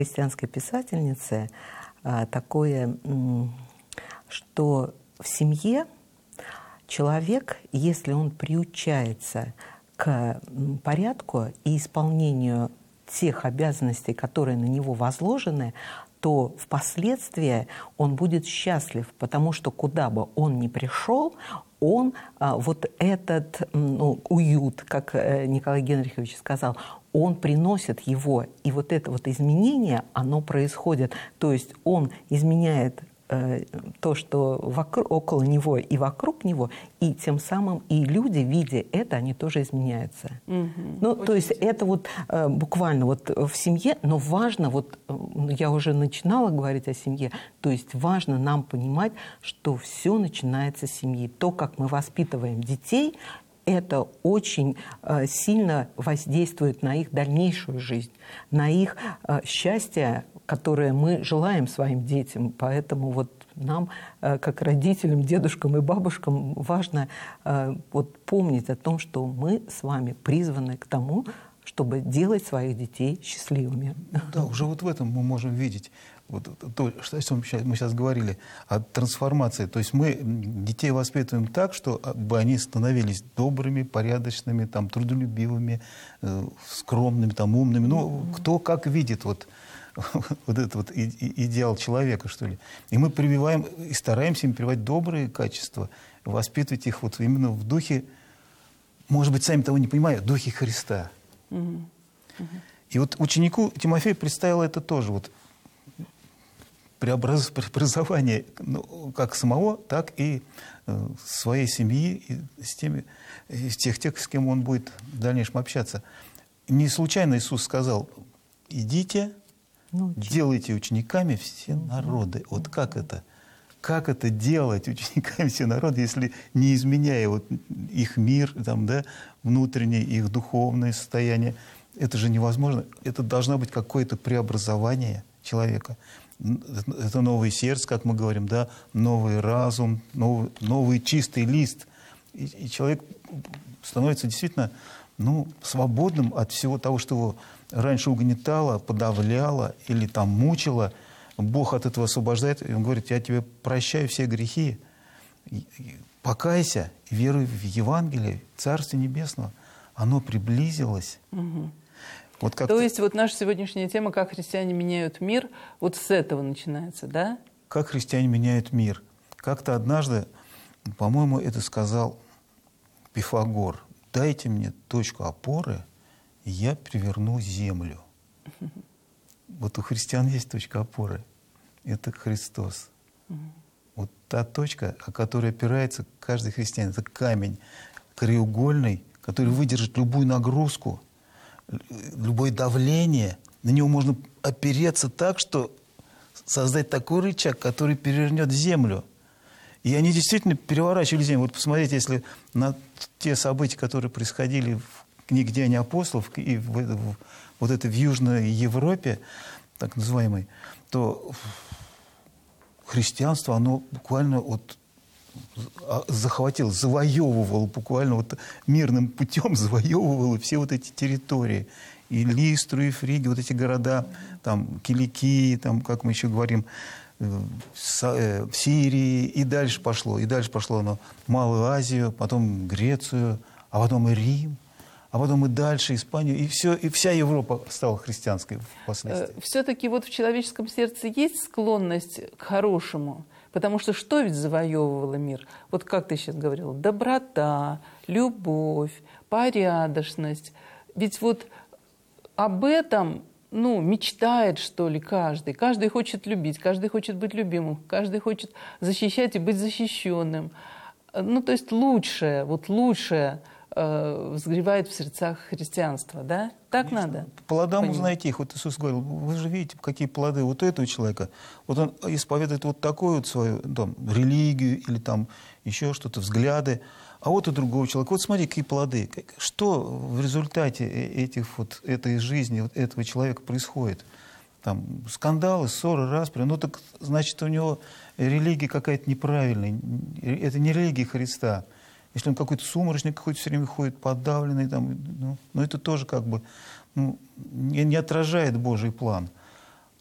христианской писательницы такое, что в семье человек, если он приучается к порядку и исполнению тех обязанностей, которые на него возложены, то впоследствии он будет счастлив, потому что куда бы он ни пришел, он вот этот уют, как Николай Генрихович сказал, он приносит его, и вот это вот изменение, оно происходит. То есть он изменяет то, что около него и вокруг него, и тем самым и люди, видя это, они тоже изменяются. То есть это вот буквально вот в семье, но важно, вот я уже начинала говорить о семье, то есть важно нам понимать, что все начинается с семьи. То, как мы воспитываем детей, это очень сильно воздействует на их дальнейшую жизнь, на их счастье, которое мы желаем своим детям. Поэтому вот нам, как родителям, дедушкам и бабушкам, важно вот помнить о том, что мы с вами призваны к тому, чтобы делать своих детей счастливыми. Да, уже вот в этом мы можем видеть вот то, что мы сейчас говорили, о трансформации. То есть мы детей воспитываем так, чтобы они становились добрыми, порядочными, там, трудолюбивыми, скромными, там, умными. Ну, кто как видит вот этот вот идеал человека, что ли. И мы прививаем, и стараемся им прививать добрые качества, воспитывать их вот именно в духе, может быть, сами того не понимая, в духе Христа. И вот ученику Тимофею представило это тоже, вот, преобразование как самого, так и своей семьи, и с тех, с кем он будет в дальнейшем общаться. Не случайно Иисус сказал: идите, делайте учениками все народы. Вот как это? Как это делать учениками все народы, если не изменяя вот их мир, там, да, внутреннее, их духовное состояние? Это же невозможно. Это должно быть какое-то преобразование человека. Это новое сердце, как мы говорим, да, новый разум, новый чистый лист. И человек становится действительно свободным от всего того, что его раньше угнетало, подавляло или там мучило. Бог от этого освобождает, и Он говорит: я тебе прощаю все грехи, покайся, веруй в Евангелие, Царство Небесного. Оно приблизилось. Вот То есть вот наша сегодняшняя тема «Как христиане меняют мир», вот с этого начинается, да? Как христиане меняют мир. Как-то однажды, по-моему, это сказал Пифагор: дайте мне точку опоры, и я переверну землю. Вот у христиан есть точка опоры. Это Христос. Вот та точка, о которой опирается каждый христианин. Это камень краеугольный, который выдержит любую нагрузку, любое давление. На него можно опереться так, что создать такой рычаг, который перевернет землю. И они действительно переворачивали землю. Вот посмотрите, если на те события, которые происходили в книге «Деяния апостолов» и вот это в Южной Европе, так называемой, то христианство, оно буквально вот захватило, завоевывало буквально вот мирным путем, завоевывало все вот эти территории. И Листру, и Фригию, вот эти города, там, Киликии, там, как мы еще говорим, Сирии, и дальше пошло оно Малую Азию, потом Грецию, а потом и Рим, а потом и дальше Испанию, и вся Европа стала христианской впоследствии. Все-таки вот в человеческом сердце есть склонность к хорошему, потому что ведь завоевывало мир? Вот как ты сейчас говорила, доброта, любовь, порядочность. Ведь вот об этом, мечтает, что ли, каждый. Каждый хочет любить, каждый хочет быть любимым, каждый хочет защищать и быть защищенным. То есть лучшее взгревает в сердцах христианства, да? Так конечно. Надо? По плодам узнаете их. Вот Иисус говорил: вы же видите, какие плоды вот этого человека. Вот он исповедует вот такую вот свою религию или там еще что-то, взгляды. А вот у другого человека, вот смотри, какие плоды. Что в результате этой жизни, вот этого человека происходит? Там скандалы, ссоры, распри. Так значит, у него религия какая-то неправильная. Это не религия Христа. Если он какой-то сумрачный, какой-то все время ходит подавленный, это тоже как бы не отражает Божий план.